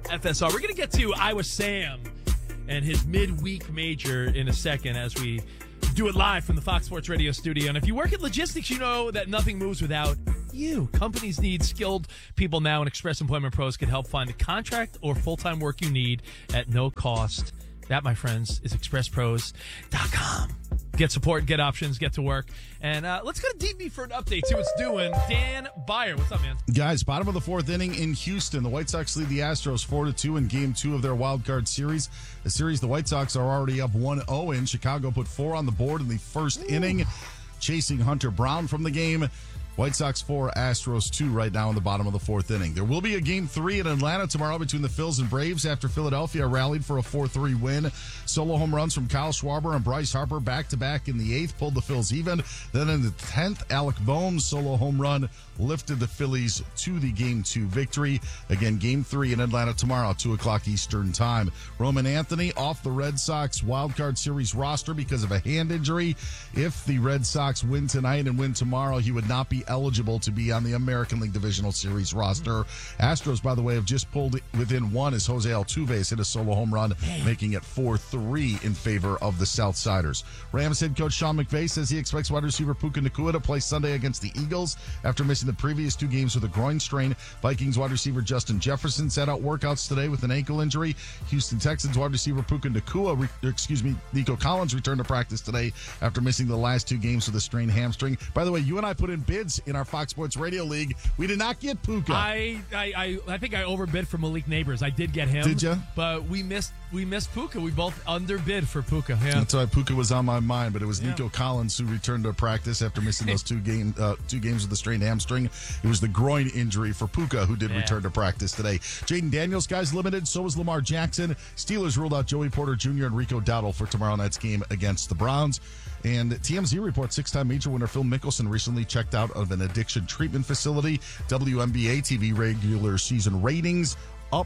FSR. We're going to get to Iowa Sam and his midweek major in a second as we do it live from the Fox Sports Radio studio. And if you work in logistics, you know that nothing moves without you. Companies need skilled people now, and Express Employment Pros can help find the contract or full-time work you need at no cost. That, my friends, is expresspros.com. Get support, get options, get to work. And let's go to DB for an update, see what's doing. Dan Beyer, what's up, man? Guys, bottom of the fourth inning in Houston. The White Sox lead the Astros 4-2 in Game 2 of their wild card series. A series the White Sox are already up 1-0 in. Chicago put 4 on the board in the first inning, chasing Hunter Brown from the game. White Sox 4, Astros 2 right now in the bottom of the fourth inning. There will be a Game 3 in Atlanta tomorrow between the Phils and Braves after Philadelphia rallied for a 4-3 win. Solo home runs from Kyle Schwarber and Bryce Harper back-to-back in the 8th pulled the Phils even. Then in the 10th, Alec Boehm's solo home run lifted the Phillies to the Game 2 victory. Again, Game 3 in Atlanta tomorrow, 2 o'clock Eastern Time. Roman Anthony off the Red Sox wildcard series roster because of a hand injury. If the Red Sox win tonight and win tomorrow, he would not be eligible to be on the American League Divisional Series roster. Astros, by the way, have just pulled within 1 as Jose Altuve has hit a solo home run, making it 4-3 in favor of the Southsiders. Rams head coach Sean McVay says he expects wide receiver Puka Nacua to play Sunday against the Eagles after missing the previous 2 games with a groin strain. Vikings wide receiver Justin Jefferson sat out workouts today with an ankle injury. Houston Texans wide receiver Puka Nacua, Nico Collins returned to practice today after missing the last 2 games with a strained hamstring. By the way, you and I put in bids in our Fox Sports Radio League. We did not get Puka. I think I overbid for Malik Neighbors. I did get him. Did you? But we missed Puka. We both underbid for Puka. Yeah. That's why Puka was on my mind, but it was Nico Collins who returned to practice after missing those 2 games with a strained hamstring. It was the groin injury for Puka who did return to practice today. Jaden Daniels, guys, limited. So was Lamar Jackson. Steelers ruled out Joey Porter Jr. and Rico Dowdle for tomorrow night's game against the Browns. And TMZ reports 6-time major winner Phil Mickelson recently checked out of an addiction treatment facility. WNBA TV regular season ratings up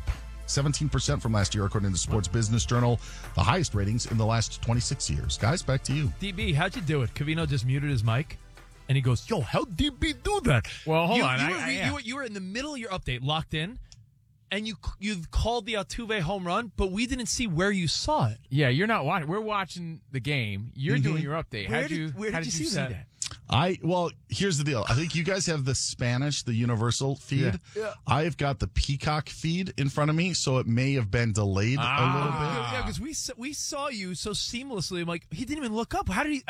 17% from last year, according to Sports Business Journal. The highest ratings in the last 26 years. Guys, back to you. DB, how'd you do it? Covino just muted his mic, and he goes, "Yo, how'd DB do that?" Well, hold on. You were in the middle of your update, locked in, and you called the Altuve home run, but we didn't see where you saw it. Yeah, you're not watching. We're watching the game. You're doing your update. Where did you see that? Well, here's the deal. I think you guys have the Spanish, the universal feed. Yeah. I've got the Peacock feed in front of me, so it may have been delayed a little bit. Yeah, because we saw you so seamlessly. I'm like, he didn't even look up. How did he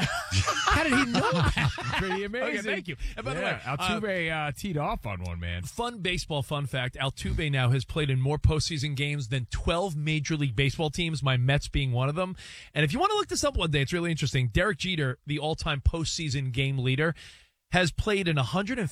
know that? Pretty amazing. Okay, thank you. And by the way, Altuve teed off on one, man. Fun baseball fun fact, Altuve now has played in more postseason games than 12 Major League Baseball teams, my Mets being one of them. And if you want to look this up one day, it's really interesting. Derek Jeter, the all-time postseason game leader, has played in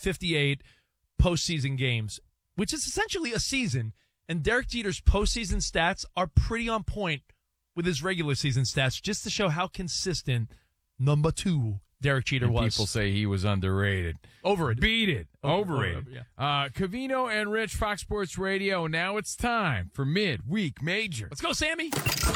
158 postseason games, which is essentially a season. And Derek Jeter's postseason stats are pretty on point with his regular season stats, just to show how consistent number 2 Derek Jeter was. People say he was underrated. Overrated. Beat it. Overrated. Yeah. Covino and Rich, Fox Sports Radio. Now it's time for Midweek Major. Let's go, Sammy.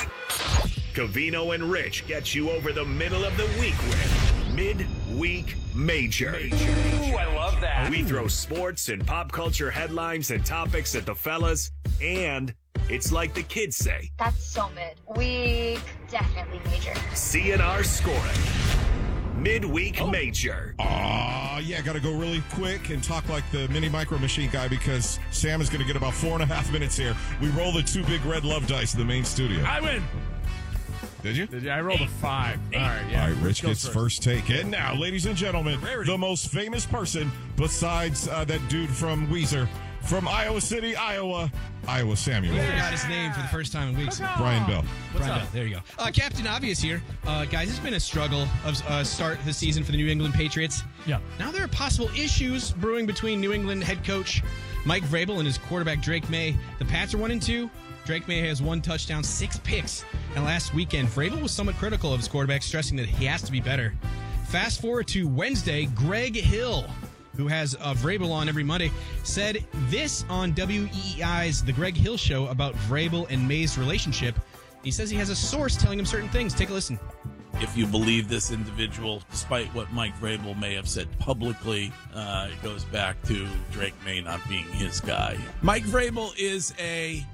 Covino and Rich get you over the middle of the week with Midweek Major. Ooh, I love that. We throw sports and pop culture headlines and topics at the fellas, and it's like the kids say. That's so mid. Week, definitely major. CNR scoring. Midweek Major. Yeah, got to go really quick and talk like the mini micro machine guy because Sam is going to get about 4.5 minutes here. We roll the 2 big red love dice in the main studio. I win. Did you? I rolled a 5. All right, yeah. All right, Rich gets first take. And now, ladies and gentlemen, the most famous person besides that dude from Weezer, from Iowa City, Iowa Samuel. I forgot his name for the first time in weeks. Brian Bell. Brian Bell, there you go. Captain Obvious here. Guys, it's been a struggle of start the season for the New England Patriots. Yeah. Now there are possible issues brewing between New England head coach Mike Vrabel and his quarterback Drake May. The Pats are 1-2. Drake May has 1 touchdown, 6 picks. And last weekend, Vrabel was somewhat critical of his quarterback, stressing that he has to be better. Fast forward to Wednesday, Greg Hill, who has Vrabel on every Monday, said this on WEEI's The Greg Hill Show about Vrabel and May's relationship. He says he has a source telling him certain things. Take a listen. If you believe this individual, despite what Mike Vrabel may have said publicly, it goes back to Drake May not being his guy. Mike Vrabel is a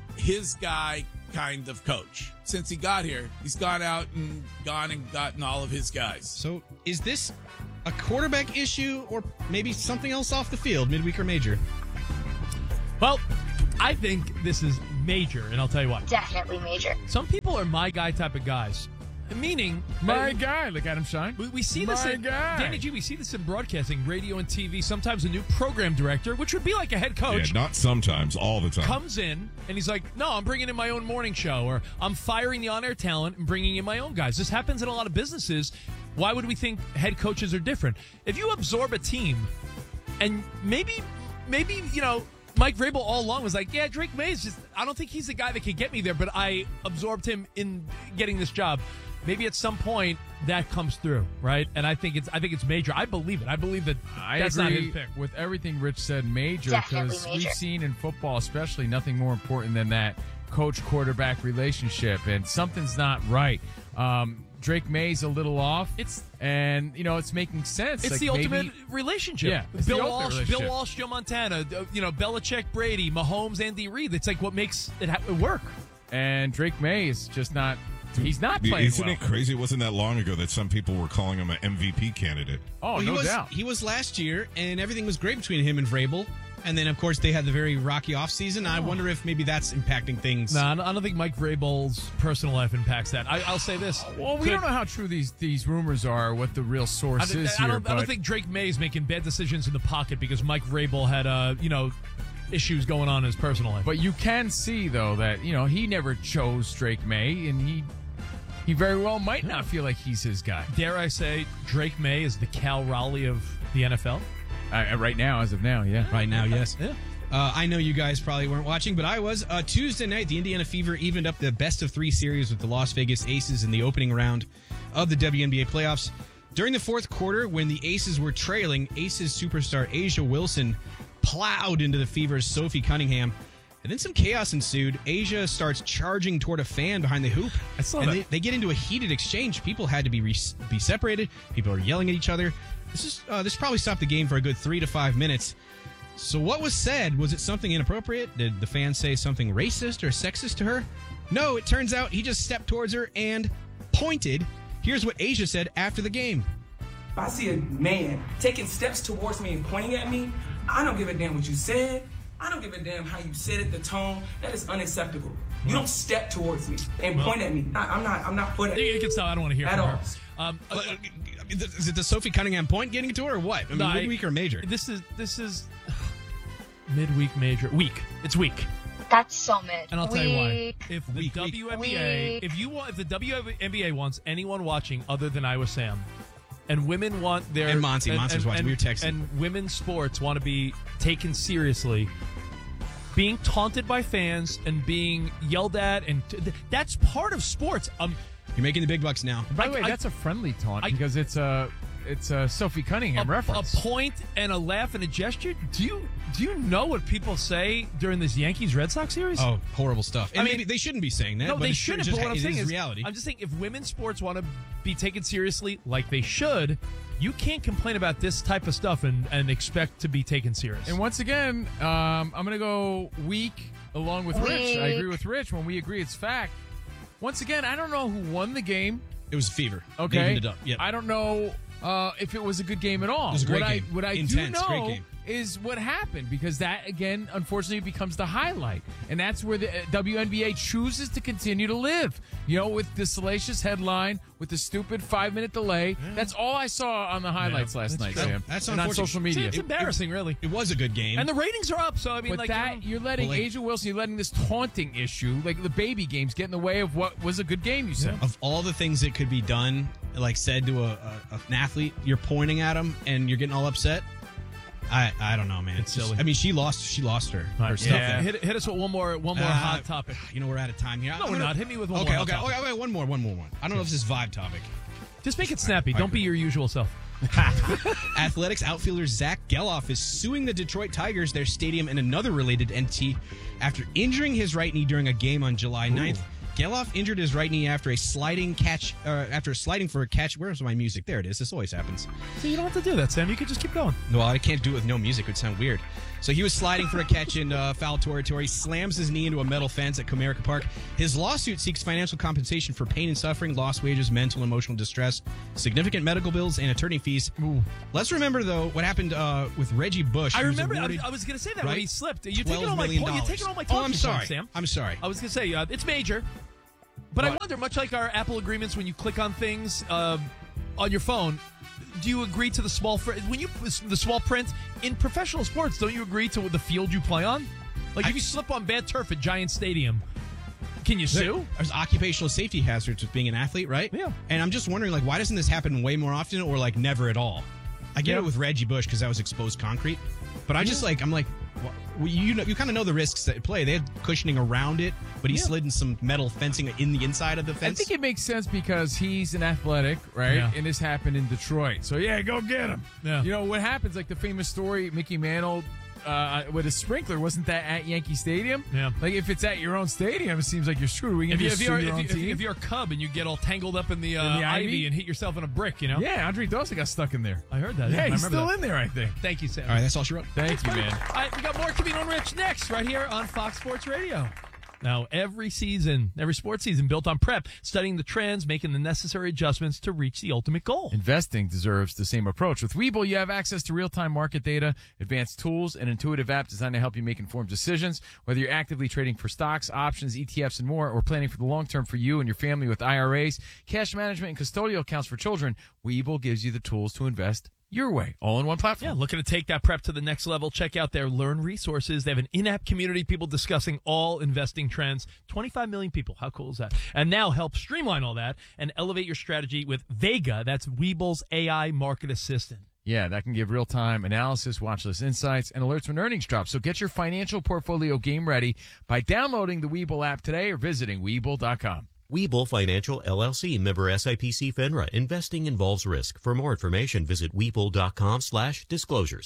his guy kind of coach. Since he got here, he's gone out and gotten all of his guys. So is this a quarterback issue or maybe something else off the field, midweek or major? Well, I think this is major, and I'll tell you why. Definitely major. Some people are my guy type of guys. Meaning, My guy. Look at him shine. we see this My in guy. Danny G. We see this in broadcasting, radio and TV. Sometimes a new program director, which would be like a head coach, Yeah, not sometimes, all the time. comes in and he's like, "No, I'm bringing in my own morning show, or I'm firing the on-air talent and bringing in my own guys." This happens in a lot of businesses. Why would we think head coaches are different? If you absorb a team, and maybe Mike Vrabel all along was like, "Yeah, Drake May is just. I don't think he's the guy that could get me there, but I absorbed him in getting this job." Maybe at some point that comes through, right? And I think it's major. I believe it. I believe that that's not his pick. With everything Rich said, major, Definitely because major. we've seen in football, especially, nothing more important than that coach-quarterback relationship, and something's not right. Drake May's a little off. It's making sense. It's Like, the maybe- ultimate relationship. Yeah, it's the Bill ultimate Walsh, relationship. Bill Walsh, Joe Montana, Belichick, Brady, Mahomes, Andy Reid. It's like what makes it work. And Drake May is just not. He's not playing Isn't well. it crazy? It wasn't that long ago that some people were calling him an MVP candidate. Oh, Well, no doubt. He was last year, and everything was great between him and Vrabel. And then, of course, they had the very rocky offseason. I wonder if maybe that's impacting things. No, I don't think Mike Vrabel's personal life impacts that. I'll say this. Well, we don't know how true these rumors are, what the real source is I here. don't think Drake May is making bad decisions in the pocket because Mike Vrabel had issues going on in his personal life. But you can see, though, that, he never chose Drake May, and he very well might not feel like he's his guy. Dare I say, Drake May is the Cal Raleigh of the NFL? Right now, as of now, yeah. Right now, yes. Yeah. I know you guys probably weren't watching, but I was. Tuesday night, the Indiana Fever evened up the best-of-3 series with the Las Vegas Aces in the opening round of the WNBA playoffs. During the fourth quarter, when the Aces were trailing, Aces superstar Asia Wilson plowed into the Fever's Sophie Cunningham. And then some chaos ensued. Asia starts charging toward a fan behind the hoop. I saw and that. They get into a heated exchange. People had to be separated. People are yelling at each other. This probably stopped the game for a good 3 to 5 minutes. So what was said? Was it something inappropriate? Did the fan say something racist or sexist to her? No, it turns out he just stepped towards her and pointed. Here's what Asia said after the game. If I see a man taking steps towards me and pointing at me, I don't give a damn what you said. I don't give a damn how you said it, the tone. That is unacceptable. You don't step towards me and point at me. I'm not for that. You can stop. I don't want to hear At from all. her. Is it the Sophie Cunningham point getting to her or what? I mean, midweek or major? This is midweek major. Week. It's week. That's so mid. And I'll tell you why. Weak. If the Weak. WNBA, if the WNBA wants anyone watching other than Iowa Sam, and women want their And Monty. Monty's watching. We were texting. and women's sports want to be taken seriously, being taunted by fans and being yelled at, and that's part of sports. You're making the big bucks now. By the way, I- that's a friendly taunt I- because it's a Sophie Cunningham reference. A point and a laugh and a gesture. Do you know what people say during this Yankees Red Sox series? Oh, horrible stuff. And I mean, maybe they shouldn't be saying that. No, but they it's shouldn't. just- But what I'm it saying is, reality. I'm just saying, if women's sports want to be taken seriously like they should, you can't complain about this type of stuff and expect to be taken serious. And once again, I'm going to go weak along with Rich. I agree with Rich when we agree it's fact. Once again, I don't know who won the game. It was Fever. They Okay. evened it up. Yep. I don't know if it was a good game at all. It was a great what game. What I Intense, do great know game. is what happened, because that, again, unfortunately becomes the highlight. And that's where the WNBA chooses to continue to live. With the salacious headline, with the stupid 5-minute delay. That's all I saw on the highlights last night, true. Sam. That's and on unfortunate. social media. It's embarrassing, really. It was a good game. And the ratings are up, so I mean, But like, that you're letting Well, like- Asia Wilson, you're letting this taunting issue, like the baby games, get in the way of what was a good game. You said. of all the things that could be done, like said to an athlete, you're pointing at him and you're getting all upset. I don't know, man. It's silly. I mean, she lost her stuff. yeah. there. Hit us with one more hot topic. You know, we're out of time here. No, we're not. Hit me with one Okay, more. okay, hot topic. okay. One more. I don't know if this is vibe topic. Just make it snappy. Don't be your usual self. Athletics outfielder Zach Geloff is suing the Detroit Tigers, their stadium, and another related entity after injuring his right knee during a game on July 9th. Geloff injured his right knee after sliding for a catch. Where's my music? There it is. This always happens. So you don't have to do that, Sam. You could just keep going. Well, I can't do it with no music. It would sound weird. So he was sliding for a catch in foul territory, slams his knee into a metal fence at Comerica Park. His lawsuit seeks financial compensation for pain and suffering, lost wages, mental and emotional distress, significant medical bills, and attorney fees. Ooh. Let's remember, though, what happened with Reggie Bush. I remember. I was going to say that when he slipped. You're taking all my talking I'm sorry. points, Sam. I'm sorry. I was going to say, it's major. But I wonder, much like our Apple agreements, when you click on things on your phone, do you agree to the small small print in professional sports? Don't you agree to the field you play on? Like if you slip on bad turf at Giant Stadium, can you sue? There's occupational safety hazards with being an athlete, right? Yeah. And I'm just wondering, like, why doesn't this happen way more often, or like never at all? I get it with Reggie Bush because that was exposed concrete, but I just I'm like, well, you kind of know the risks that play. They had cushioning around it, but he slid in some metal fencing in the inside of the fence. I think it makes sense because he's an athletic, right? Yeah. And this happened in Detroit. So, go get him. Yeah. You know, what happens, like the famous story, Mickey Mantle with a sprinkler, wasn't that at Yankee Stadium? Yeah. Like, if it's at your own stadium, it seems like you're screwed. If you're a Cub and you get all tangled up in the ivy and hit yourself in a brick, you know? Yeah, Andre Dawson got stuck in there. I heard that. Yeah, I he's remember still that. in there, I think. Thank you, Sam. All right, that's all she wrote. Thank you, man. All right, we got more Covino and Rich next, right here on Fox Sports Radio. Now, every sports season built on prep, studying the trends, making the necessary adjustments to reach the ultimate goal. Investing deserves the same approach. With Webull, you have access to real-time market data, advanced tools, and intuitive app designed to help you make informed decisions. Whether you're actively trading for stocks, options, ETFs, and more, or planning for the long term for you and your family with IRAs, cash management, and custodial accounts for children, Webull gives you the tools to invest your way, all in one platform. Yeah, looking to take that prep to the next level. Check out their Learn resources. They have an in-app community, people discussing all investing trends. 25 million people. How cool is that? And now help streamline all that and elevate your strategy with Vega. That's Webull's AI market assistant. Yeah, that can give real-time analysis, watch list insights, and alerts when earnings drop. So get your financial portfolio game ready by downloading the Webull app today or visiting Webull.com. Webull Financial, LLC, member SIPC FINRA. Investing involves risk. For more information, visit Webull.com/disclosures.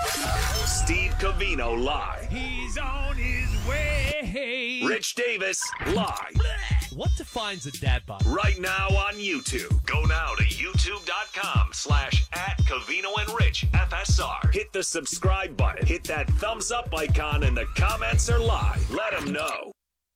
Steve Covino live. He's on his way. Rich Davis live. What defines a dad bod? Right now on YouTube. Go now to youtube.com/@Covino and Rich FSR. Hit the subscribe button. Hit that thumbs up icon, and the comments are live. Let them know.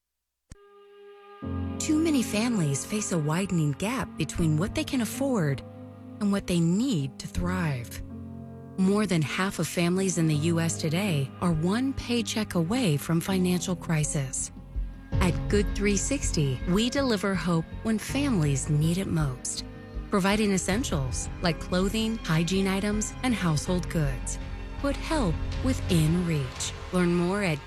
Too many families face a widening gap between what they can afford and what they need to thrive. More than half of families in the U.S. today are one paycheck away from financial crisis. At Good 360, we deliver hope when families need it most, providing essentials like clothing, hygiene items, and household goods. Put help within reach. Learn more at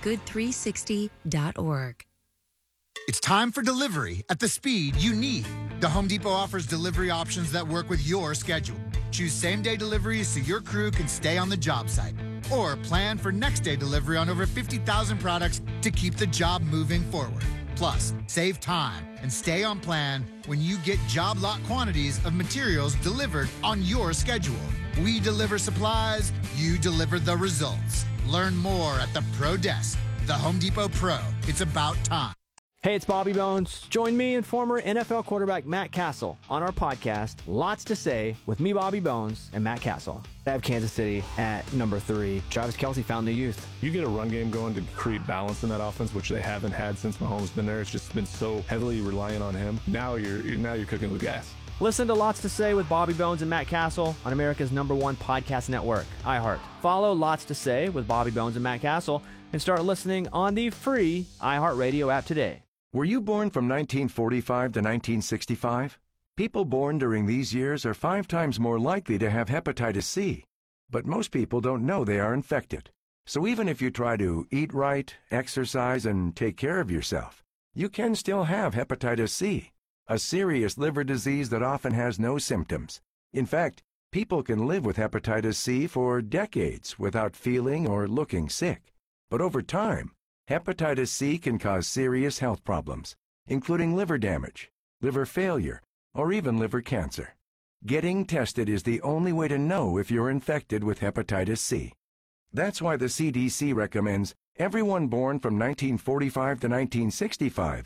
good360.org. It's time for delivery at the speed you need. The Home Depot offers delivery options that work with your schedule. Choose same-day deliveries so your crew can stay on the job site. Or plan for next-day delivery on over 50,000 products to keep the job moving forward. Plus, save time and stay on plan when you get job lot quantities of materials delivered on your schedule. We deliver supplies, you deliver the results. Learn more at the Pro Desk. The Home Depot Pro. It's about time. Hey, it's Bobby Bones. Join me and former NFL quarterback Matt Castle on our podcast, Lots to Say, with me, Bobby Bones, and Matt Castle. I have Kansas City at number 3. Travis Kelce found the youth. You get a run game going to create balance in that offense, which they haven't had since Mahomes been there. It's just been so heavily reliant on him. Now you're cooking with gas. Listen to Lots to Say with Bobby Bones and Matt Castle on America's #1 podcast network, iHeart. Follow Lots to Say with Bobby Bones and Matt Castle and start listening on the free iHeartRadio app today. Were you born from 1945 to 1965? People born during these years are 5 times more likely to have hepatitis C. But most people don't know they are infected. So even if you try to eat right, exercise, and take care of yourself, you can still have hepatitis C, a serious liver disease that often has no symptoms. In fact, people can live with hepatitis C for decades without feeling or looking sick. But over time, hepatitis C can cause serious health problems, including liver damage, liver failure, or even liver cancer. Getting tested is the only way to know if you're infected with hepatitis C. That's why the CDC recommends everyone born from 1945 to 1965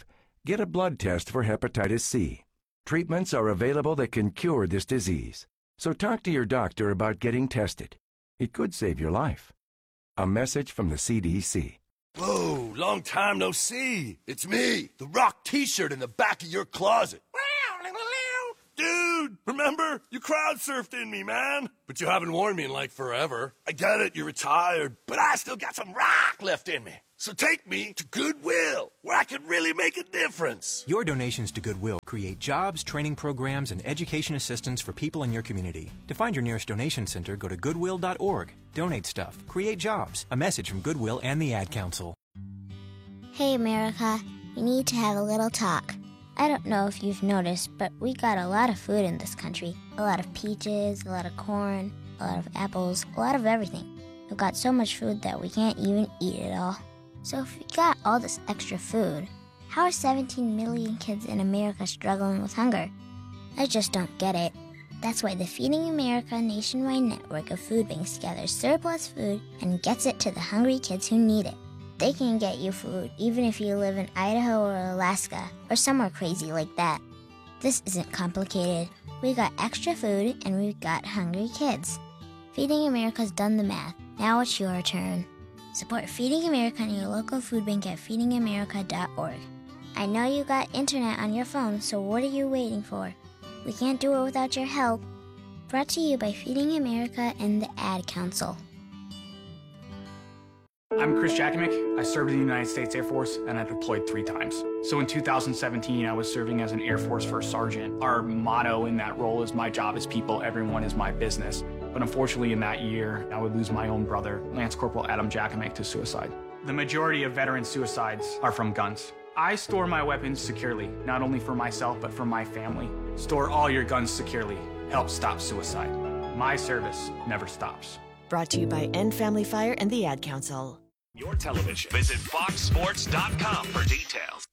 Get a blood test for hepatitis C. Treatments are available that can cure this disease. So talk to your doctor about getting tested. It could save your life. A message from the CDC. Whoa, long time no see. It's me, the Rock t-shirt in the back of your closet. Dude, remember? You crowd surfed in me, man. But you haven't worn me in like forever. I get it, you're retired, but I still got some rock left in me. So take me to Goodwill, where I can really make a difference. Your donations to Goodwill create jobs, training programs, and education assistance for people in your community. To find your nearest donation center, go to goodwill.org. Donate stuff. Create jobs. A message from Goodwill and the Ad Council. Hey, America. We need to have a little talk. I don't know if you've noticed, but we got a lot of food in this country. A lot of peaches, a lot of corn, a lot of apples, a lot of everything. We've got so much food that we can't even eat it all. So if we got all this extra food, how are 17 million kids in America struggling with hunger? I just don't get it. That's why the Feeding America nationwide network of food banks gathers surplus food and gets it to the hungry kids who need it. They can get you food even if you live in Idaho or Alaska or somewhere crazy like that. This isn't complicated. We got extra food and we've got hungry kids. Feeding America's done the math. Now it's your turn. Support Feeding America and your local food bank at feedingamerica.org. I know you got internet on your phone, so what are you waiting for? We can't do it without your help. Brought to you by Feeding America and the Ad Council. I'm Chris Jakimick. I served in the United States Air Force and I deployed 3 times. So in 2017, I was serving as an Air Force First Sergeant. Our motto in that role is my job is people, everyone is my business. But unfortunately in that year, I would lose my own brother, Lance Corporal Adam Jakimick, to suicide. The majority of veteran suicides are from guns. I store my weapons securely, not only for myself, but for my family. Store all your guns securely. Help stop suicide. My service never stops. Brought to you by End Family Fire and the Ad Council. Your television. Visit foxsports.com for details.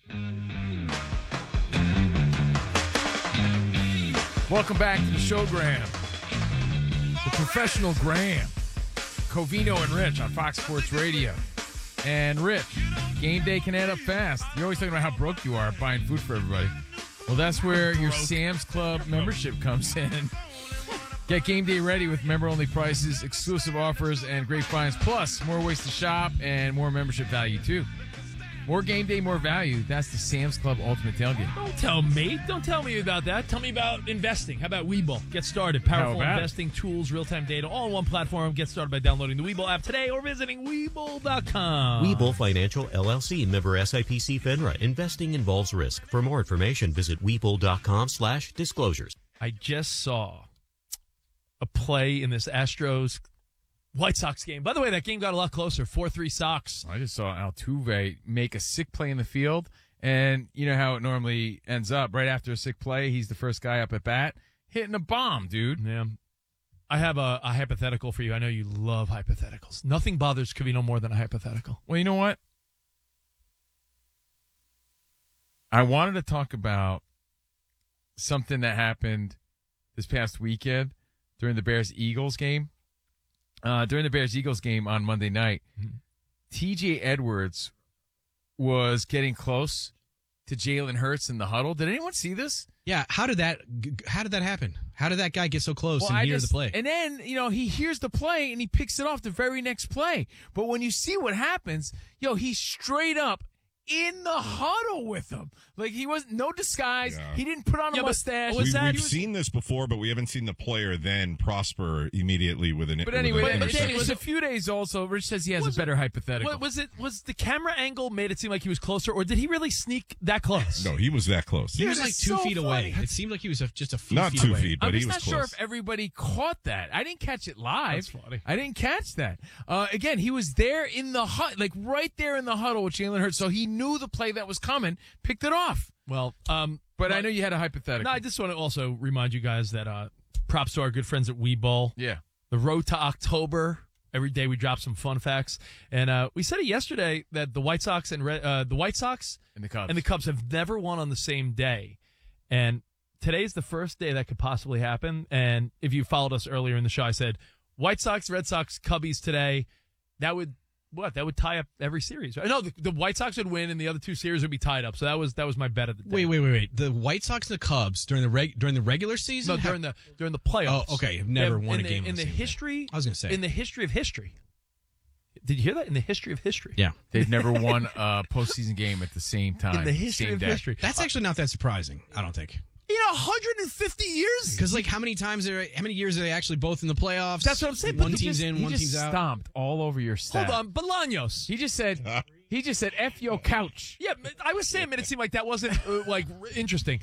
Welcome back to the show, Graham. The professional Graham. Covino and Rich on Fox Sports Radio. And Rich, game day can add up fast. You're always talking about how broke you are buying food for everybody. Well, that's where your Sam's Club membership comes in. Get game day ready with member-only prices, exclusive offers, and great finds. Plus, more ways to shop and more membership value, too. More game day, more value. That's the Sam's Club Ultimate Tailgate. Don't tell me about that. Tell me about investing. How about Webull? Get started. Powerful investing tools, real-time data, all on one platform. Get started by downloading the Webull app today or visiting Webull.com. Webull Financial, LLC, member SIPC FINRA. Investing involves risk. For more information, visit Webull.com/disclosures. I just saw a play in this Astros White Sox game. By the way, that game got a lot closer. 4-3 Sox. I just saw Altuve make a sick play in the field, and you know how it normally ends up. Right after a sick play, he's the first guy up at bat, hitting a bomb, dude. Yeah. I have a hypothetical for you. I know you love hypotheticals. Nothing bothers Covino more than a hypothetical. Well, you know what? I wanted to talk about something that happened this past weekend during the Bears-Eagles game. During the Bears-Eagles game on Monday night, T.J. Edwards was getting close to Jalen Hurts in the huddle. Did anyone see this? Yeah. How did that happen? How did that guy get so close and hear the play? And then, he hears the play and he picks it off the very next play. But when you see what happens, he's straight up in the huddle with him. Like, he was no disguise. Yeah. He didn't put on a mustache. We've seen this before, but we haven't seen the player then prosper immediately with an. But anyway, it was a few days old, so Rich says he has a better hypothetical. Was the camera angle made it seem like he was closer, or did he really sneak that close? No, he was that close. He was like 2 feet away. It seemed like he was just a few Not feet 2 away. feet, but he was close. I'm not sure if everybody caught that. I didn't catch it live. That's funny. I didn't catch that. Again, he was there in the like right there in the huddle with Jalen Hurts, so he knew the play that was coming, picked it off. Well, but I know you had a hypothetical. No, I just want to also remind you guys that props to our good friends at Webull. Yeah. The road to October. Every day we drop some fun facts. And we said it yesterday that the White Sox and the Cubs have never won on the same day. And today's the first day that could possibly happen. And if you followed us earlier in the show, I said White Sox, Red Sox, Cubbies today. That would what? That would tie up every series. Right? No, the White Sox would win, and the other two series would be tied up. So that was my bet at the day. Wait. The White Sox and the Cubs during the regular season? No, during the playoffs. Oh, okay. Have never won a game in the history. I was going to say in the history of history. Did you hear that? In the history of history. Yeah. They've never won a postseason game at the same time. In the history of history. That's actually not that surprising, I don't think. 150 years? Because, how many years are they actually both in the playoffs? That's what I'm saying. One team's in, one team's He just out. stomped all over your stat. Hold on, Bolaños. He just said, F your couch. Yeah, I was saying, it seemed like that wasn't, interesting.